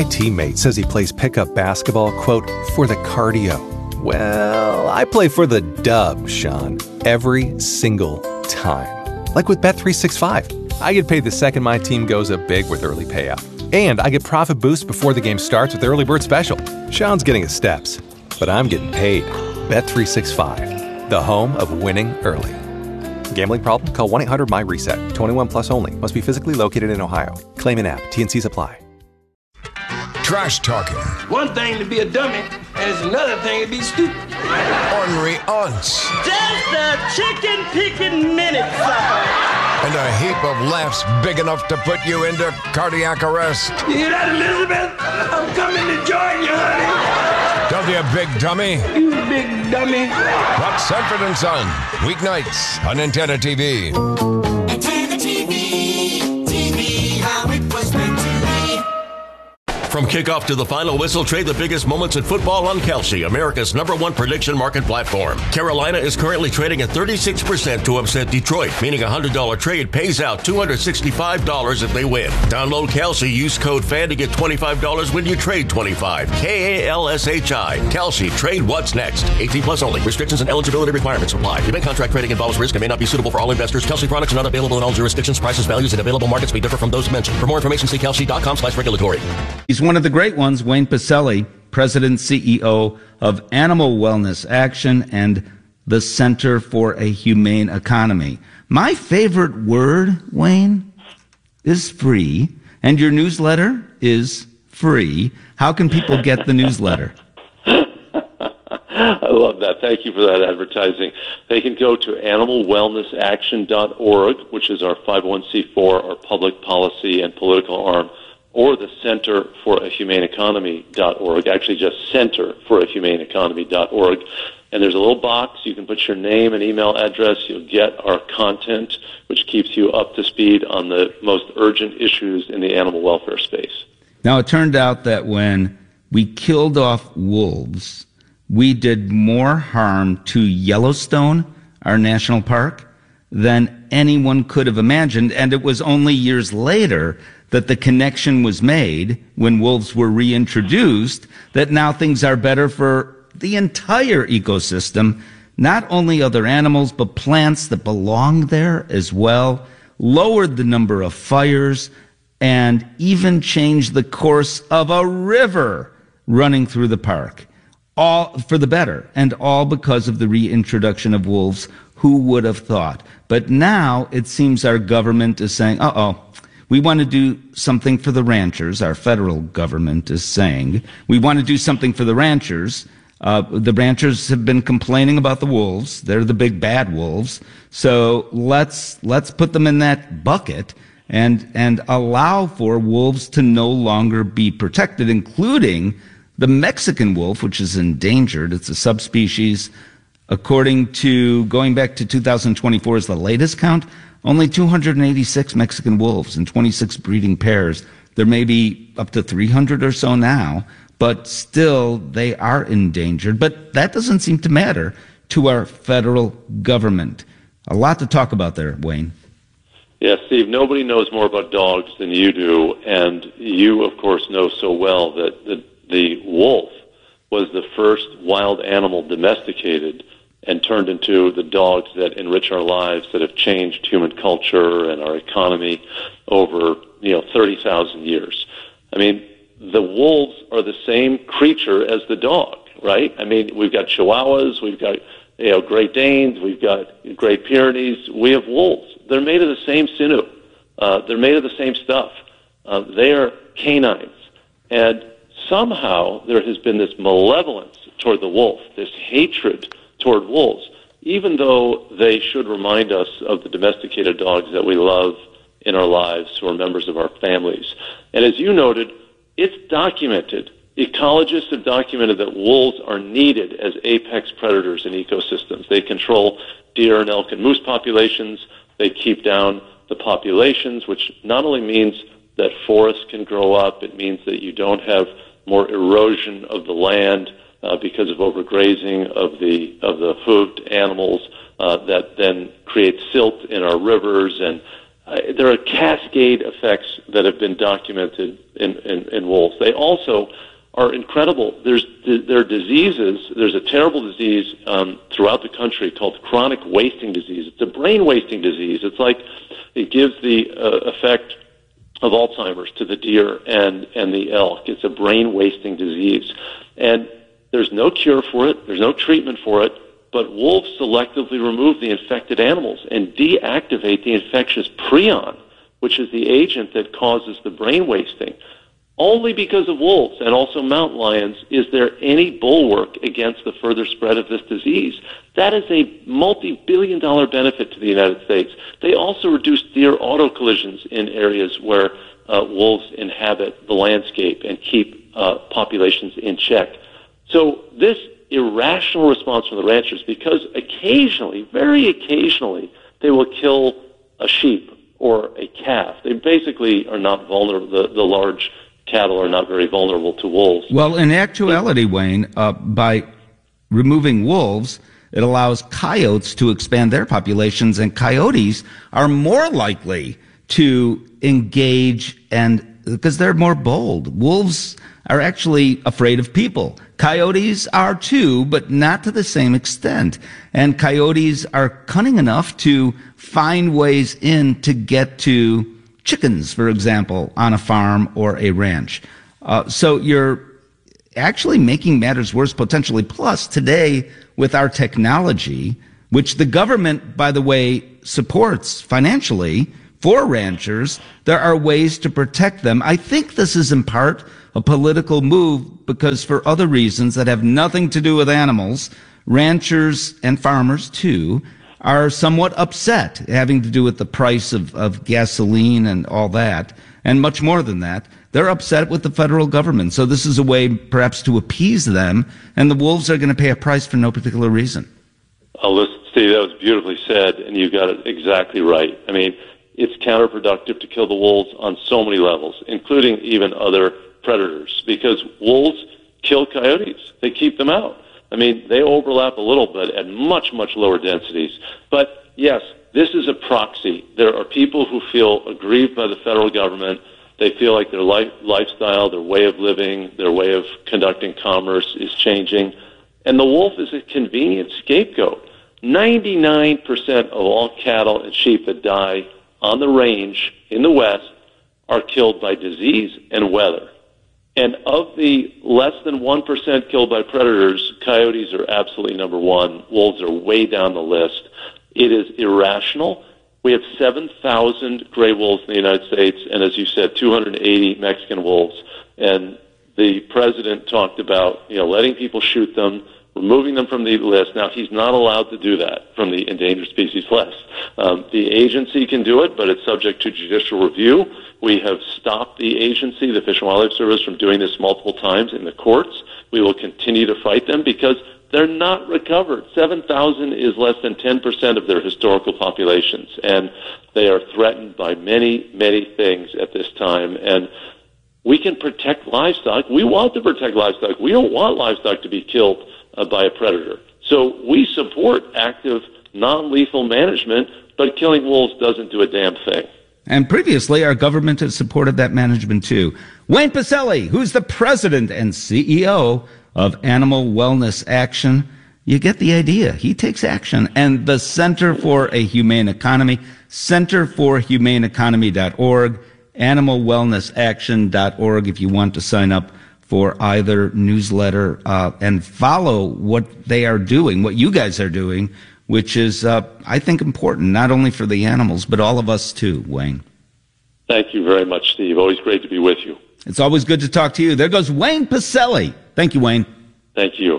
My teammate says he plays pickup basketball, quote, for the cardio. Well, I play for the dub, Sean, every single time. Like with Bet365. I get paid the second my team goes up big with early payout. And I get profit boost before the game starts with Early Bird Special. Sean's getting his steps, but I'm getting paid. Bet365, the home of winning early. Gambling problem? Call 1-800-MY-RESET. 21 plus only. Must be physically located in Ohio. Claim in app. T&Cs apply. Trash talking. One thing to be a dummy, and it's another thing to be stupid. Ornery aunts. Just a chicken picking minute, sucker. And a heap of laughs big enough to put you into cardiac arrest. You hear that, Elizabeth? I'm coming to join you, honey. Don't be a big dummy. You big dummy. Watch Sanford and Son, weeknights on Antenna TV. Antenna TV, TV, how it was meant to be. From kickoff to the final whistle, trade the biggest moments in football on Kalshi, America's #1 prediction market platform. Carolina is currently trading at 36% to upset Detroit, meaning a $100 trade pays out $265 if they win. Download Kalshi, use code FAN to get $25 when you trade 25. KALSHI. Kalshi, trade what's next. 18 plus only. Restrictions and eligibility requirements apply. Event contract trading involves risk and may not be suitable for all investors. Kalshi products are not available in all jurisdictions. Prices, values, and available markets may differ from those mentioned. For more information, see kalshi.com/regulatory. He's one of the great ones, Wayne Pacelli, President CEO of Animal Wellness Action and the Center for a Humane Economy. My favorite word, Wayne, is free, and your newsletter is free. How can people get the newsletter? I love that. Thank you for that advertising. They can go to animalwellnessaction.org, which is our 501c4, our public policy and political arm, or the Center for a Humane Economy.org, actually just Center for a Humane Economy.org. And there's a little box. You can put your name and email address. You'll get our content, which keeps you up to speed on the most urgent issues in the animal welfare space. Now, it turned out that when we killed off wolves, we did more harm to Yellowstone, our national park, than anyone could have imagined. And it was only years later that the connection was made when wolves were reintroduced, that now things are better for the entire ecosystem, not only other animals, but plants that belong there as well, lowered the number of fires, and even changed the course of a river running through the park. All for the better, and all because of the reintroduction of wolves. Who would have thought? But now it seems our government is saying, we want to do something for the ranchers. Our federal government is saying, we want to do something for the ranchers. The ranchers have been complaining about the wolves. They're the big bad wolves. So let's put them in that bucket and allow for wolves to no longer be protected, including the Mexican wolf, which is endangered. It's a subspecies. According to, going back to 2024 is the latest count, only 286 Mexican wolves and 26 breeding pairs. There may be up to 300 or so now, but still they are endangered. But that doesn't seem to matter to our federal government. A lot to talk about there, Wayne. Yes, Steve, nobody knows more about dogs than you do, and you, of course, know so well that the wolf was the first wild animal domesticated and turned into the dogs that enrich our lives, that have changed human culture and our economy over 30,000 years. I mean, the wolves are the same creature as the dog, right? I mean, we've got Chihuahuas, we've got Great Danes, we've got Great Pyrenees, we have wolves. They're made of the same sinew. They're made of the same stuff. They are canines. And somehow there has been this malevolence toward the wolf, this hatred toward wolves, even though they should remind us of the domesticated dogs that we love in our lives, who are members of our families. And as you noted, it's documented. Ecologists have documented that wolves are needed as apex predators in ecosystems. They control deer and elk and moose populations. They keep down the populations, which not only means that forests can grow up, it means that you don't have more erosion of the land because of overgrazing of the hoofed animals that then create silt in our rivers. And there are cascade effects that have been documented in wolves. They also are incredible. There are diseases. There's a terrible disease throughout the country called chronic wasting disease. It's a brain wasting disease. It's like it gives the effect of Alzheimer's to the deer and the elk. It's a brain wasting disease. And there's no cure for it. There's no treatment for it. But wolves selectively remove the infected animals and deactivate the infectious prion, which is the agent that causes the brain wasting. Only because of wolves and also mountain lions is there any bulwark against the further spread of this disease. That is a multi-billion-dollar benefit to the United States. They also reduce deer auto collisions in areas where wolves inhabit the landscape and keep populations in check. So this irrational response from the ranchers, because occasionally, very occasionally, they will kill a sheep or a calf. They basically are not vulnerable. The large cattle are not very vulnerable to wolves. Well, in actuality, Wayne, by removing wolves, it allows coyotes to expand their populations, and coyotes are more likely to engage because they're more bold. Wolves are actually afraid of people. Coyotes are too, but not to the same extent. And coyotes are cunning enough to find ways in to get to chickens, for example, on a farm or a ranch. So you're actually making matters worse potentially. Plus, today, with our technology, which the government, by the way, supports financially for ranchers, there are ways to protect them. I think this is in part a political move because for other reasons that have nothing to do with animals, ranchers and farmers, too, are somewhat upset, having to do with the price of gasoline and all that, and much more than that. They're upset with the federal government. So this is a way perhaps to appease them, and the wolves are going to pay a price for no particular reason. Oh, listen, Steve, that was beautifully said, and you got it exactly right. I mean, it's counterproductive to kill the wolves on so many levels, including even other predators, because wolves kill coyotes. They keep them out. I mean, they overlap a little bit at much, much lower densities. But, yes, this is a proxy. There are people who feel aggrieved by the federal government. They feel like their lifestyle, their way of living, their way of conducting commerce is changing. And the wolf is a convenient scapegoat. 99% of all cattle and sheep that die on the range in the West are killed by disease and weather. And of the less than 1% killed by predators, coyotes are absolutely number one. Wolves are way down the list. It is irrational. We have 7,000 gray wolves in the United States, and as you said, 280 Mexican wolves. And the president talked about, letting people shoot them, removing them from the list. Now, he's not allowed to do that from the endangered species list. The agency can do it, but it's subject to judicial review. We have stopped the agency, the Fish and Wildlife Service, from doing this multiple times in the courts. We will continue to fight them because they're not recovered. 7,000 is less than 10% of their historical populations, and they are threatened by many, many things at this time. And we can protect livestock. We want to protect livestock. We don't want livestock to be killed by a predator. So we support active, non-lethal management, but killing wolves doesn't do a damn thing. And previously, our government has supported that management, too. Wayne Pacelle, who's the president and CEO of Animal Wellness Action. You get the idea. He takes action. And the Center for a Humane Economy, centerforhumaneeconomy.org, animalwellnessaction.org if you want to sign up for either newsletter and follow what they are doing, what you guys are doing, which is, I think, important, not only for the animals, but all of us too, Wayne. Thank you very much, Steve. Always great to be with you. It's always good to talk to you. There goes Wayne Pacelle. Thank you, Wayne. Thank you.